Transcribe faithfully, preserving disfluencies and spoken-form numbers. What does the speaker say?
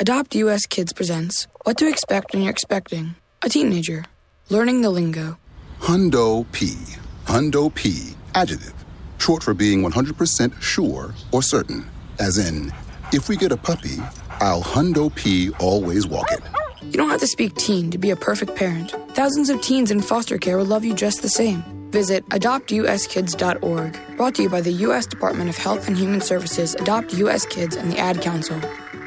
Adopt U S Kids presents What to Expect When You're Expecting a Teenager. Learning the lingo. Hundo P. Hundo P. Adjective. Short for being one hundred percent sure or certain. As in, if we get a puppy, I'll Hundo P always walk it. You don't have to speak teen to be a perfect parent. Thousands of teens in foster care will love you just the same. Visit adopt u s kids dot org. Brought to you by the U S Department of Health and Human Services, Adopt U S Kids, and the Ad Council.